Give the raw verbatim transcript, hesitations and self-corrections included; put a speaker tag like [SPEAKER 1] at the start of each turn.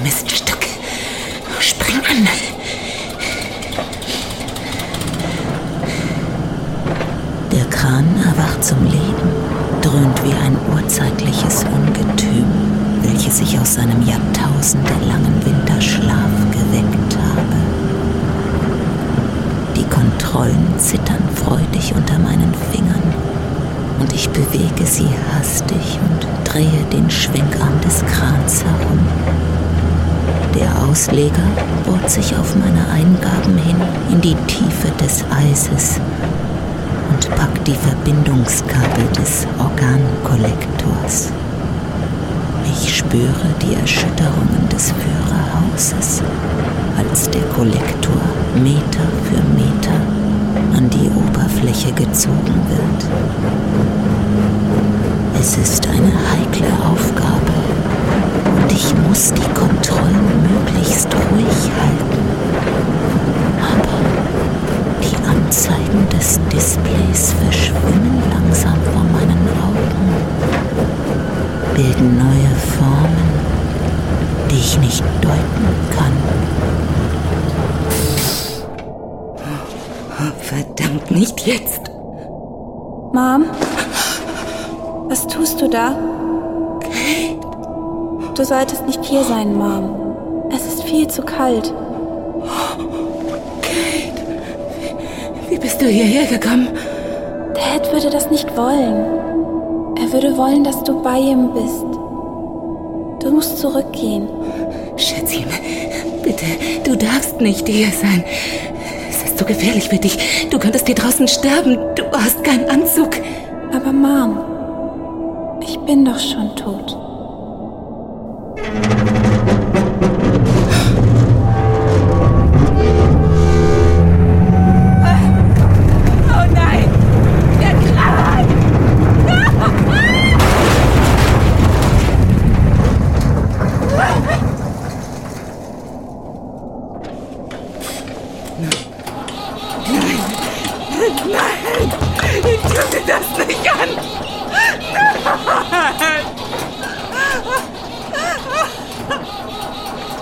[SPEAKER 1] Miststück. Spring an.
[SPEAKER 2] Der Kran erwacht zum Leben, dröhnt wie ein urzeitliches Ungetüm, welches sich aus seinem jahrtausendelangen Winterschlaf geweckt habe. Die Kontrollen zittern freudig unter meinen Fingern und ich bewege sie hastig und drehe den Schwenkarm des Krans herum. Der Ausleger bohrt sich auf meine Eingaben hin in die Tiefe des Eises und packt die Verbindungskabel des Organkollektors. Ich spüre die Erschütterungen des Führerhauses, als der Kollektor Meter für Meter an die Oberfläche gezogen wird. Es ist eine heikle Aufgabe und ich muss die Kontrollen möglichst ruhig halten. Aber die Anzeigen des Displays verschwimmen langsam vor meinen Augen, bilden neue Formen, die ich nicht deuten kann.
[SPEAKER 1] Verdammt, nicht jetzt.
[SPEAKER 3] Mom? Was tust du da?
[SPEAKER 1] Kate.
[SPEAKER 3] Du solltest nicht hier sein, Mom. Es ist viel zu kalt.
[SPEAKER 1] Kate, wie, wie bist du hierher gekommen?
[SPEAKER 3] Dad würde das nicht wollen. Er würde wollen, dass du bei ihm bist. Du musst zurückgehen.
[SPEAKER 1] Schätzchen, bitte, du darfst nicht hier sein. Es ist zu gefährlich für dich. Du könntest hier draußen sterben. Du hast keinen Anzug.
[SPEAKER 3] Aber Mom, ich bin doch schon tot.